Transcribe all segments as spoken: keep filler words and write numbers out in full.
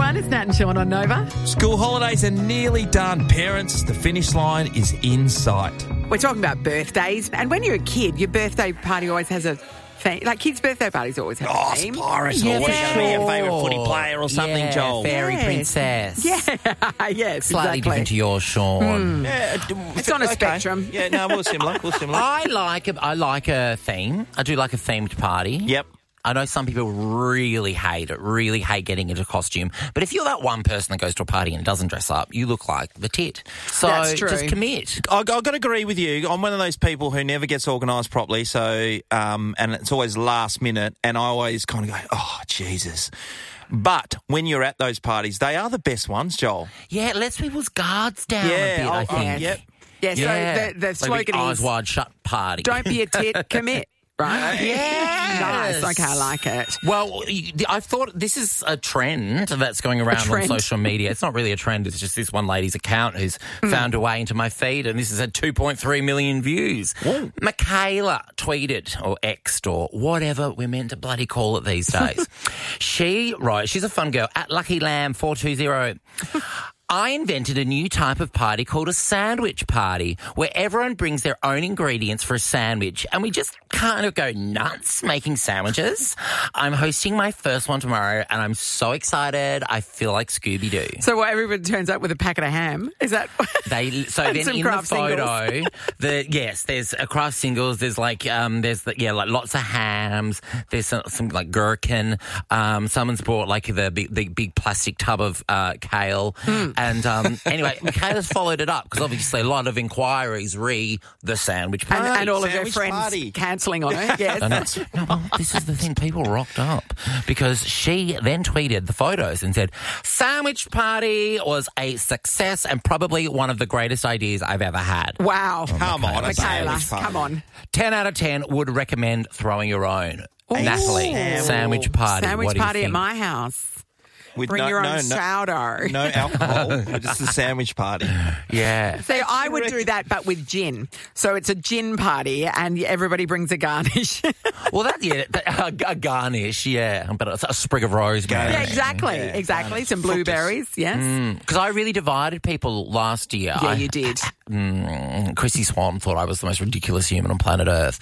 one. It's Nat and Sean on Nova. School holidays are nearly done. Parents, the finish line is in sight. We're talking about birthdays. And when you're a kid, your birthday party always has a theme. Like, kids' birthday parties always have Oh, a theme. Spyros. Yeah, What's for going to be your sure. favourite footy player or something, yeah, Joel? Fairy Yes. princess. Yeah, yes, Slightly exactly. different to yours, Sean. Yeah, d- It's on a okay. spectrum. Yeah, no, we're similar. We're similar. I like a, I like a theme. I do like a themed party. Yep. I know some people really hate it, really hate getting into costume. But if you're that one person that goes to a party and doesn't dress up, you look like the tit. So That's true. just commit. I, I've got to agree with you. I'm one of those people who never gets organised properly, so um, and it's always last minute, and I always kind of go, oh, Jesus. But when you're at those parties, they are the best ones, Joel. Yeah, it lets people's guards down a bit, oh, I oh, think. yep. Yeah, so Yeah. the, the Like a slogan big eyes is, wide shut party. don't be a tit, commit. Right? Yes. Nice. Okay, I like it. Well, I thought this is a trend that's going around on trend? social media. It's not really a trend. It's just this one lady's account who's Hmm. found her way into my feed, and this has had two point three million views. Whoa. Michaela tweeted or X'd or whatever we're meant to bloody call it these days. she, right, she's a fun girl, at Lucky Lamb four two zero. I invented a new type of party called a sandwich party, where everyone brings their own ingredients for a sandwich and we just kind of go nuts making sandwiches. I'm hosting my first one tomorrow and I'm so excited. I feel like Scooby-Doo. So what, everybody turns up with a packet of ham? Is that... They so And then some in the craft photo, singles. the yes, there's a craft singles. There's like um, there's the, yeah, like lots of hams. There's some, some like gherkin. Um, someone's brought like the big, the big plastic tub of uh, kale. Hmm. And um, anyway, Michaela's followed it up because obviously a lot of inquiries re the sandwich And, party. and all of their Sandwich friends party. cancelling on her. Yes. And it's, no, well, this is the thing. People rocked up because she then tweeted the photos and said, "Sandwich party was a success and probably one of the greatest ideas I've ever had." Wow. Come on, a Michaela, sandwich party. come on. ten out of ten would recommend throwing your own. Ooh. Natalie, Ooh. sandwich party. Sandwich What do you party at think? my house. With Bring no, your no, own no, sourdough. no alcohol, just a sandwich party. Yeah. So I would do that, but with gin. So it's a gin party, and everybody brings a garnish. Well, that, yeah, that, a, a garnish, yeah. But a, a sprig of rosemary. yeah, exactly, Yeah. exactly. Some blueberries, yes. Because I really divided people last year. Yeah, I- you did. Mm, Chrissy Swan thought I was the most ridiculous human on planet Earth.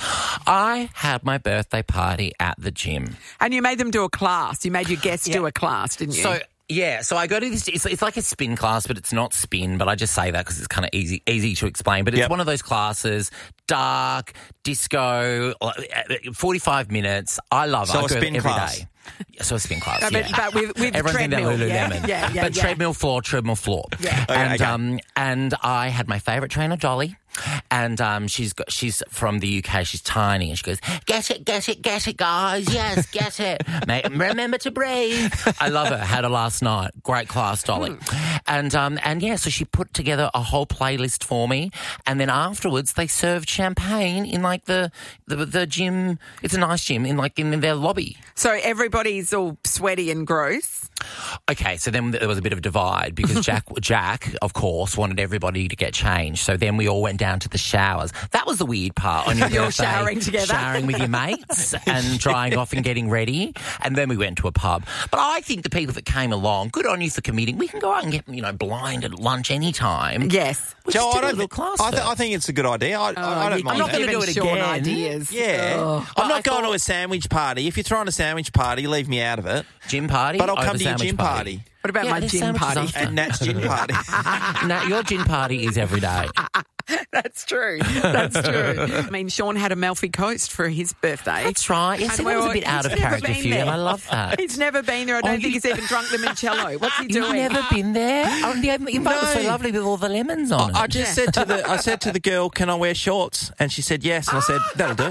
I had my birthday party at the gym. And you made them do a class. You made your guests do a class, didn't you? So, yeah, so I go to this, it's, it's like a spin class, but it's not spin, but I just say that because it's kind of easy easy to explain. But it's Yep. one of those classes, dark, disco, forty-five minutes. I love So it. I a go spin every class. day. So a spin class, No, but- yeah. but with- with Everyone's in their treadmill, yeah? Lululemon. Yeah, yeah, But yeah. treadmill floor, treadmill floor. Yeah. Okay, and, okay. um, and I had my favourite trainer, Dolly. And um, she's got, she's from the U K. She's tiny, and she goes, "Get it, get it, get it, guys! Yes, get it! Mate, remember to breathe." I love her. Had her last night. Great class, Dolly. And um, and yeah, so she put together a whole playlist for me. And then afterwards, they served champagne in like the the, the gym. It's a nice gym in like in their lobby. So everybody's all sweaty and gross. Okay, so then there was a bit of a divide because Jack, Jack, of course, wanted everybody to get changed. So then we all went down to the showers. That was the weird part on your You're birthday. showering together. Showering with your mates and drying off and getting ready. And then we went to a pub. But I think the people that came along, good on you for committing. We can go out and get, you know, blind at lunch anytime. Yes. We Joe, just I did a don't. little Thi- class I, th- first. I think it's a good idea. I, I, I don't you mind not that. gonna do it Sean again. ideas. Yeah, Ugh. I'm But not I going thought- to a sandwich party. If you're throwing a sandwich party, leave me out of it. Gym party? But I'll over come to your sandwich gym party. What about Yeah, my there's gym sandwiches party? after. And Nat's gym party. Now, your gym party is every day. That's true. That's true. I mean, Sean had Amalfi Coast for his birthday. That's right. Yes, And it we was were- a bit out he's of never character been for you, and there. I love that. He's never been there. I don't Oh, think you- he's even drunk limoncello. What's he You've doing? never been there? Oh, the invite was so No. lovely with all the lemons on I it. just said to the I said to the girl, "Can I wear shorts?" And she said yes. And I said, "That'll do."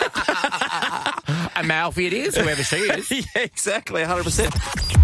Amalfi it is, whoever she is. Yeah, exactly, one hundred percent.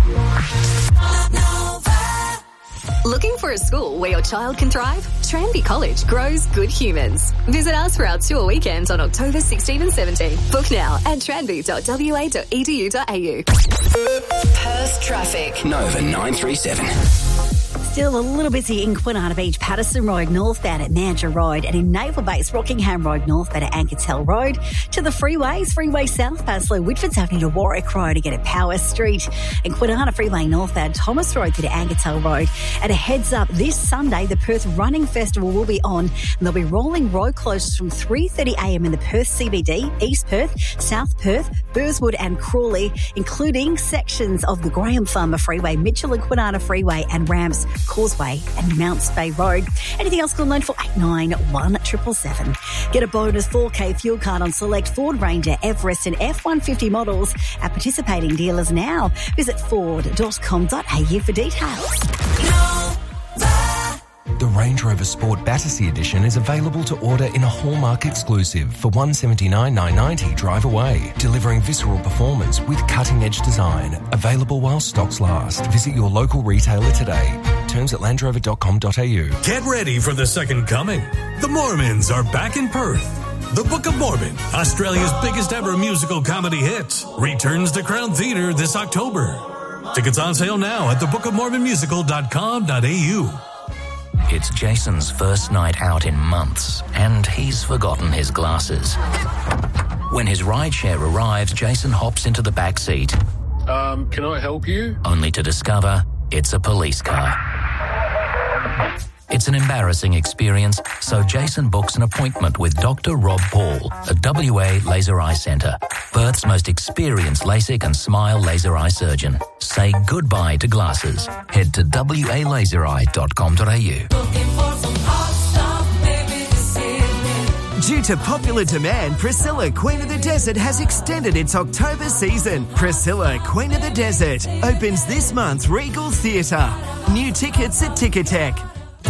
Looking for a school where your child can thrive? Tranby College grows good humans. Visit us for our tour weekends on October sixteenth and seventeenth. Book now at tranby dot w a dot e d u dot a u. Perth traffic. Nova nine three seven. Still a little busy in Kwinana Beach, Patterson Road, northbound at Mandurah Road, and in Naval Base, Rockingham Road, northbound at Ankertell Road. To the freeways, Freeway southbound, slow Whitfords Avenue to Warwick Road, again at Power Street. And Kwinana Freeway northbound, Thomas Road to the Ankertell Road. And a heads up, this Sunday, the Perth Running Festival will be on, and there'll be rolling road closures from three thirty a m in the Perth C B D, East Perth, South Perth, Burswood and Crawley, including sections of the Graham Farmer Freeway, Mitchell and Kwinana Freeway, and Ramps Causeway and Mounts Bay Road. Anything else, call nine four eight nine, one seven seven seven. Get a bonus four K fuel card on select Ford Ranger, Everest and F one fifty models at participating dealers now. Visit ford dot com dot a u for details. The Range Rover Sport Battersea Edition is available to order in a Hallmark exclusive for one hundred seventy-nine thousand nine hundred ninety drive away, delivering visceral performance with cutting-edge design. Available while stocks last. Visit your local retailer today. Terms at land rover dot com dot a u. Get ready for the second coming. The Mormons are back in Perth. The Book of Mormon, Australia's biggest ever musical comedy hit, returns to Crown Theatre this October. Tickets on sale now at the book of mormon musical dot com dot a u. It's Jason's first night out in months, and he's forgotten his glasses. When his rideshare arrives, Jason hops into the back seat. Um, can I help you? Only to discover it's a police car. It's an embarrassing experience, so Jason books an appointment with Doctor Rob Paul at W A Laser Eye Centre, Perth's most experienced LASIK and smile laser eye surgeon. Say goodbye to glasses. Head to w a laser eye dot com dot a u. Due to popular demand, Priscilla, Queen of the Desert has extended its October season. Priscilla, Queen of the Desert opens this month's Regal Theatre. New tickets at Ticketek.